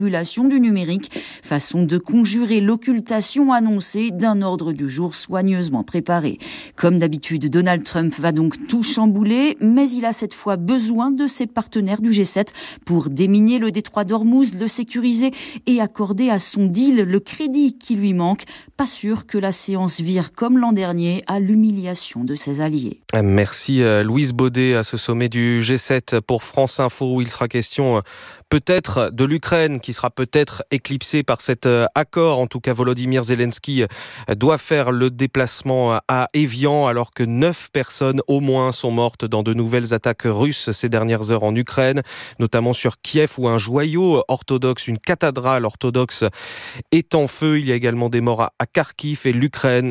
régulation du numérique, façon de conjurer l'occultation annoncée d'un ordre du jour soigneusement préparé. Comme d'habitude, Donald Trump va donc tout chambouler, mais il a cette fois besoin de ses partenaires du G7 pour déminer le détroit d'Ormuz, le sécuriser et accorder à son deal le crédit qui lui manque. Pas sûr que la séance vire comme l'an dernier à l'humiliation de ses alliés. Merci Louise Baudet à ce sommet du G7 pour France Info où il sera question peut-être de l'Ukraine qui sera peut-être éclipsée par cet accord. En tout cas, Volodymyr Zelensky doit faire le déplacement à Évian alors que 9 personnes au moins sont mortes dans de nouvelles attaques russes ces dernières heures en Ukraine, notamment sur Kiev où un joyau orthodoxe, une cathédrale orthodoxe est en feu. Il y a également des morts à Kharkiv et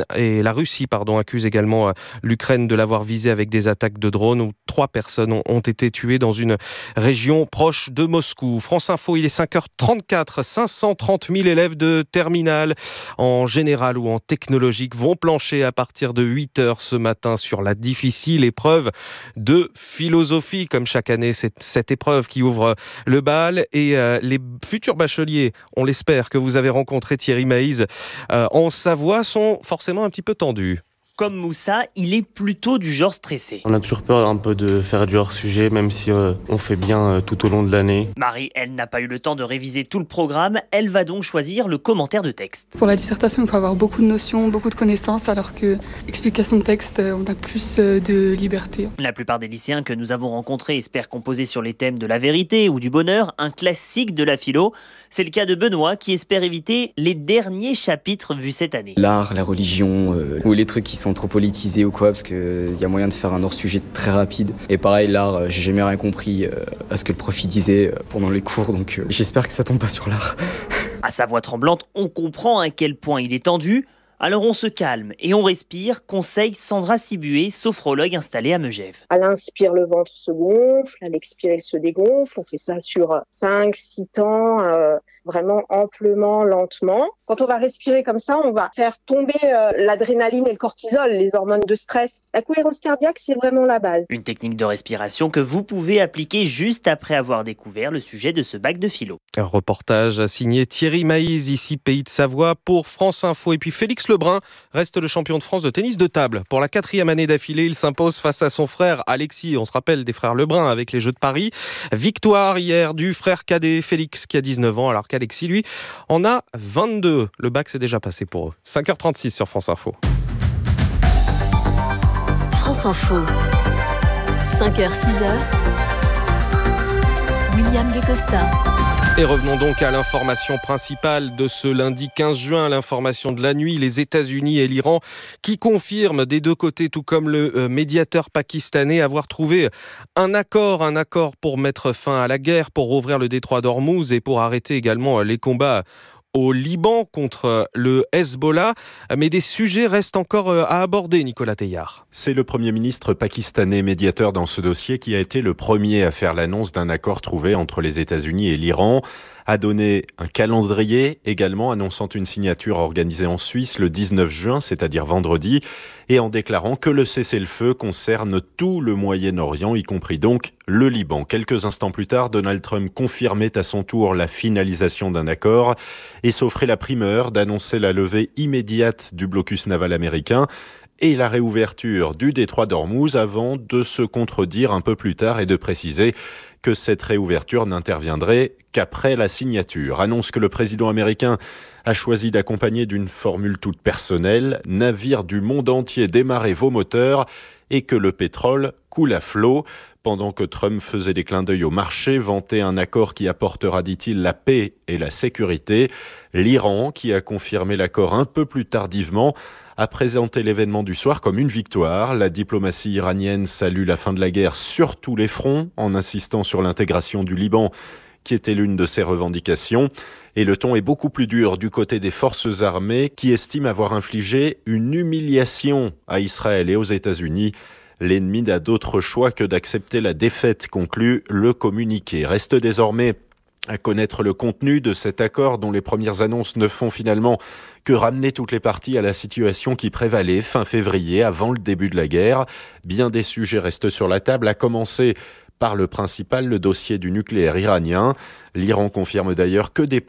la Russie accuse également l'Ukraine de l'avoir visée avec des attaques de drones où 3 personnes ont été tuées dans une région proche de Moscou. France Info, il est 5h34. 530 000 élèves de terminale en général ou en technologique vont plancher à partir de 8h ce matin sur la difficile épreuve de philosophie. Comme chaque année, c'est cette épreuve qui ouvre le bal et les futurs bacheliers, on l'espère, que vous avez rencontrés, Thierry Maïz, en Savoie, sont forcément un petit peu tendus. Comme Moussa, il est plutôt du genre stressé. On a toujours peur un peu de faire du hors-sujet, même si on fait bien tout au long de l'année. Marie, elle n'a pas eu le temps de réviser tout le programme. Elle va donc choisir le commentaire de texte. Pour la dissertation, il faut avoir beaucoup de notions, beaucoup de connaissances, alors que l'explication de texte, on a plus de liberté. La plupart des lycéens que nous avons rencontrés espèrent composer sur les thèmes de la vérité ou du bonheur, un classique de la philo. C'est le cas de Benoît qui espère éviter les derniers chapitres vus cette année. L'art, la religion, ou les trucs qui sont trop politisés ou quoi, parce qu'il y a moyen de faire un hors-sujet très rapide. Et pareil, l'art, j'ai jamais rien compris à ce que le prof disait pendant les cours, donc j'espère que ça tombe pas sur l'art. À sa voix tremblante, on comprend à quel point il est tendu. Alors on se calme et on respire, conseille Sandra Sibué, sophrologue installée à Megève. À l'inspire, le ventre se gonfle, à l'expire, il se dégonfle. On fait ça sur 5-6 temps, vraiment amplement, lentement. Quand on va respirer comme ça, on va faire tomber l'adrénaline et le cortisol, les hormones de stress. La cohérence cardiaque, c'est vraiment la base. Une technique de respiration que vous pouvez appliquer juste après avoir découvert le sujet de ce bac de philo. Un reportage signé Thierry Maïz, ici Pays de Savoie pour France Info. Et puis Félix Lebrun reste le champion de France de tennis de table. Pour la 4e année d'affilée, il s'impose face à son frère Alexis. On se rappelle des frères Lebrun avec les Jeux de Paris. Victoire hier du frère cadet Félix qui a 19 ans alors qu'Alexis, lui, en a 22. Le bac s'est déjà passé pour eux. 5h36 sur France Info. France Info. 5h, 6h. William Guécosta. Et revenons donc à l'information principale de ce lundi 15 juin, l'information de la nuit. Les États-Unis et l'Iran qui confirment des deux côtés, tout comme le médiateur pakistanais, avoir trouvé un accord pour mettre fin à la guerre, pour rouvrir le détroit d'Ormuz et pour arrêter également les combats au Liban contre le Hezbollah. Mais des sujets restent encore à aborder, Nicolas Teilhard. C'est le Premier ministre pakistanais médiateur dans ce dossier qui a été le premier à faire l'annonce d'un accord trouvé entre les États-Unis et l'Iran, a donné un calendrier également annonçant une signature organisée en Suisse le 19 juin, c'est-à-dire vendredi, et en déclarant que le cessez-le-feu concerne tout le Moyen-Orient, y compris donc le Liban. Quelques instants plus tard, Donald Trump confirmait à son tour la finalisation d'un accord et s'offrait la primeur d'annoncer la levée immédiate du blocus naval américain et la réouverture du détroit d'Ormuz avant de se contredire un peu plus tard et de préciser que cette réouverture n'interviendrait qu'après la signature. Annonce que le président américain a choisi d'accompagner d'une formule toute personnelle, navire du monde entier, démarrez vos moteurs, et que le pétrole coule à flot. Pendant que Trump faisait des clins d'œil au marché, vantait un accord qui apportera, dit-il, la paix et la sécurité. L'Iran, qui a confirmé l'accord un peu plus tardivement, a présenté l'événement du soir comme une victoire. La diplomatie iranienne salue la fin de la guerre sur tous les fronts, en insistant sur l'intégration du Liban, qui était l'une de ses revendications. Et le ton est beaucoup plus dur du côté des forces armées, qui estiment avoir infligé une humiliation à Israël et aux États-Unis. L'ennemi n'a d'autre choix que d'accepter la défaite, conclut le communiqué. Reste désormais à connaître le contenu de cet accord dont les premières annonces ne font finalement que ramener toutes les parties à la situation qui prévalait fin février, avant le début de la guerre. Bien des sujets restent sur la table, à commencer par le principal, le dossier du nucléaire iranien. L'Iran confirme d'ailleurs que des